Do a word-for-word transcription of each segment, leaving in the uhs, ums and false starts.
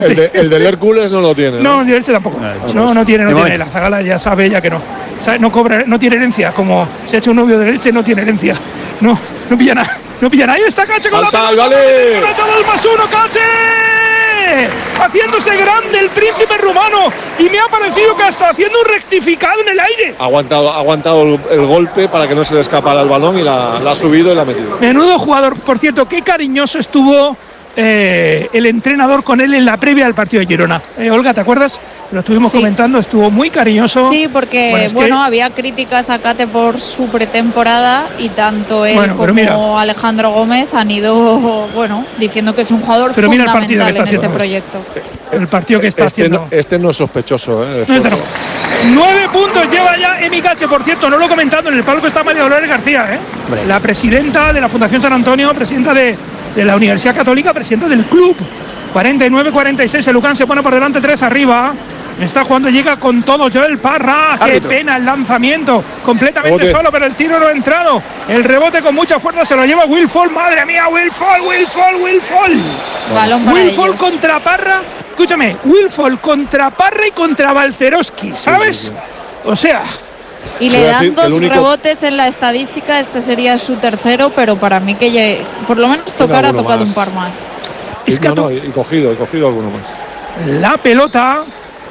El, de, el del Hércules no lo tiene. No, no, el Elche tampoco. No, no tiene, no tiene. La Zagala ya sabe ella que no. ¿Sabe? No cobra, no tiene herencia. Como se ha hecho un novio del Elche, no tiene herencia. No, no pilla nada. No pilla nada. Ahí está Cache con Falta, la pelota. vale. El más uno, Cache. Haciéndose grande el príncipe rumano. Y me ha parecido que hasta haciendo un rectificado en el aire. Ha aguantado, ha aguantado el, el golpe para que no se le escapara el balón y la, la ha subido y la ha metido. Menudo jugador. Por cierto, qué cariñoso estuvo Eh, el entrenador con él en la previa del partido de Girona. Eh, Olga, ¿te acuerdas? Lo estuvimos sí. comentando, estuvo muy cariñoso. Sí, porque bueno, es bueno que... había críticas a Cate por su pretemporada y tanto él bueno, como mira, Alejandro Gómez han ido, bueno, diciendo que es un jugador pero fundamental mira el en este proyecto. El partido que está este haciendo. No, este no es sospechoso, ¿eh? No, no. Nueve puntos lleva ya Emi Cache, por cierto, no lo he comentado, en el palco está María Dolores García, ¿eh? La presidenta de la Fundación San Antonio, presidenta de de la Universidad Católica, presidente del club. cuarenta y nueve cuarenta y seis, el Lucan se pone por delante, tres arriba. Está jugando, llega con todo Joel Parra. Árbitro. Qué pena el lanzamiento, completamente rebote. Solo, pero el tiro no ha entrado. El rebote con mucha fuerza se lo lleva Will Fall. Madre mía, Will Fall, Will Fall, Will Fall. Balón para Will Fall ellos. contra Parra. Escúchame, Will Fall contra Parra y contra Balcerowski, ¿sabes? Sí, sí, sí. O sea. Y le dan dos único... rebotes en la estadística, este sería su tercero, pero para mí que ya, por lo menos tocar ha tocado más. Un par más. Es que no, no, y cogido, he cogido alguno más. La pelota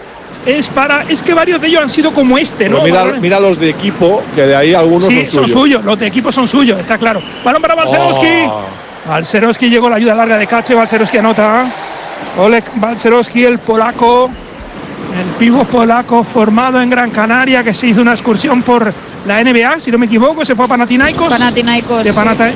es para, es que varios de ellos han sido como este, ¿no? Mira, mira los de equipo, que de ahí algunos sí, son, son suyos. suyos. Los de equipo son suyos, está claro. Balón para Balcerowski. Oh. Balcerowski llegó la ayuda larga de Cache, Balcerowski anota. Oleg Balcerowski, el polaco. El pívot polaco formado en Gran Canaria, que se hizo una excursión por la N B A, si no me equivoco, se fue a Panathinaikos. Panathinaikos. De Panata,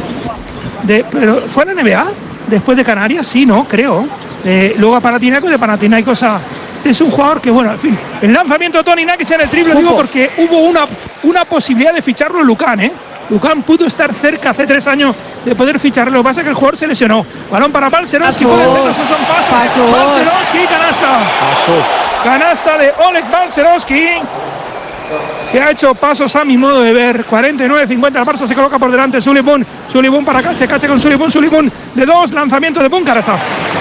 de, pero ¿fue a la N B A? Después de Canarias, sí, no, creo. Eh, luego a Panathinaikos, de Panathinaikos a... Este es un jugador que, bueno, en fin. El lanzamiento de Toni Nakic en el triple, digo, porque hubo una, una posibilidad de ficharlo en Lucan, ¿eh? Lucan pudo estar cerca hace tres años de poder ficharlo. Lo que pasa es que el jugador se lesionó. Balón para Balcerowski. Esos son pasos. Pasos. Balcerowski, canasta. Pasos. Canasta de Oleg Balcerowski, que ha hecho pasos a mi modo de ver. cuarenta y nueve cincuenta. El Barça se coloca por delante. Sulibun. Sulibun para Cache. Cache con Sulibun. Sulibun de dos. Lanzamiento de Bun. Canasta.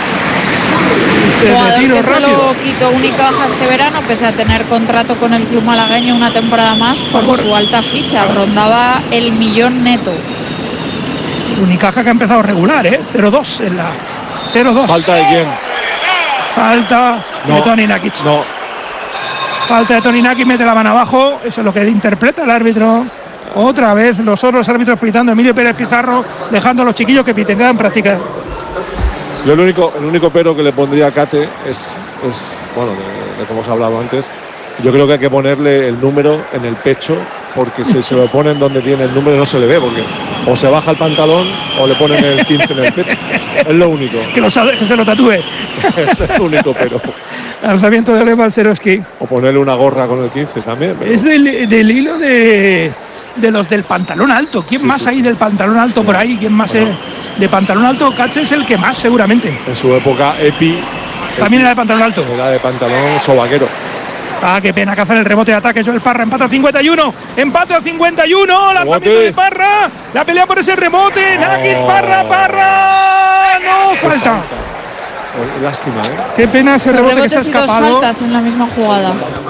Este jugador tiro que rápido. Solo quitó Unicaja este verano, pese a tener contrato con el club malagueño una temporada más por, por su alta ficha, rondaba el millón neto. Unicaja que ha empezado regular, ¿eh? cero dos en la cero dos. ¿Falta de quién? Falta no, de Toni Nakic. No. Falta de Toni Nakic, mete la mano abajo, eso es lo que interpreta el árbitro. Otra vez los otros árbitros pitando, Emilio Pérez Pizarro, dejando a los chiquillos que piten, en práctica. Yo el único, el único pero que le pondría a Cate es, es bueno, de, de como os he hablado antes, yo creo que hay que ponerle el número en el pecho, porque si se lo ponen donde tiene el número no se le ve, porque o se baja el pantalón o le ponen el quince en el pecho. Es lo único. Que, lo sabe, que se lo tatúe. Es el único pero. Lanzamiento de Oleg Balcerowski. O ponerle una gorra con el quince también. Pero... Es del, del hilo de, de los del pantalón alto. ¿Quién sí, más sí, hay sí. del pantalón alto sí. por ahí? ¿Quién más bueno. es? De pantalón alto, Cache es el que más seguramente. En su época, Epi. También Epi, era de pantalón alto. Era de pantalón sobaquero. Ah, qué pena que hacer el rebote de ataque. Joel Parra empata a cincuenta y uno. Empata a cincuenta y uno. Lanzamiento de Parra. La pelea por ese rebote. Oh. Nakic, Parra, Parra. No, falta. Oh, lástima, ¿eh? Qué pena ese rebote que se ha escapado. Dos faltas en la misma jugada.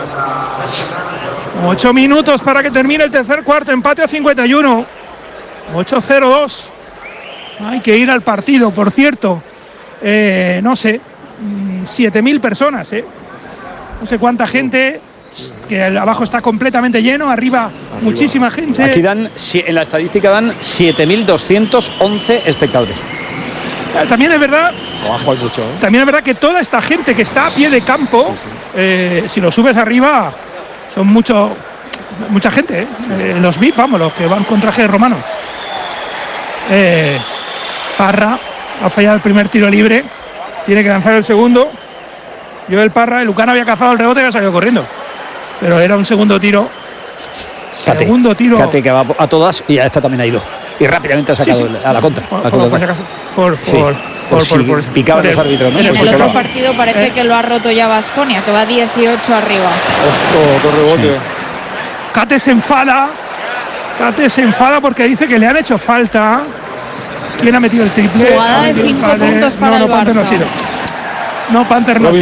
Ocho minutos para que termine el tercer cuarto. Empate a cincuenta y uno. ocho cero dos. Hay que ir al partido, por cierto. Eh, no sé, siete mil personas, ¿eh? No sé cuánta gente, que abajo está completamente lleno, arriba, arriba. muchísima gente. Aquí dan, en la estadística dan siete mil doscientos once espectadores. Eh, también es verdad. Abajo hay mucho, ¿eh? También es verdad que toda esta gente que está a pie de campo, sí, sí. Eh, si lo subes arriba, son mucho, mucha gente, ¿eh? Eh, los V I P, vamos, los que van con traje romano. Eh, Parra ha fallado el primer tiro libre, tiene que lanzar el segundo. Joel Parra, el Lucan había cazado el rebote y ha salido corriendo, pero era un segundo tiro. Cate, segundo tiro. Cate que va a todas y a esta también ha ido. Y rápidamente ha sacado sí, sí. a la contra. Por, por, por, por, sí. por, por, si por, por picaban los árbitros, ¿no? En el otro va. partido parece eh. que lo ha roto ya Baskonia, que va dieciocho arriba. Ostras, otro rebote. Sí. Cate se enfada. Cate se enfada porque dice que le han hecho falta. ¿Quién ha metido el triple? Jugada de cinco puntos para no, el no, Barça. No ha sido. No, Panther no. Robin